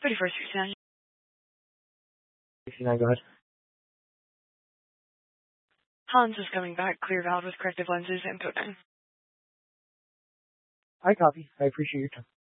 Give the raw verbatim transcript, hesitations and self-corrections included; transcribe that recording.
thirty-first, sixty-nine. sixty-nine, go ahead. Hans is coming back, clear valve with corrective lenses and code nine. I copy. I appreciate your time.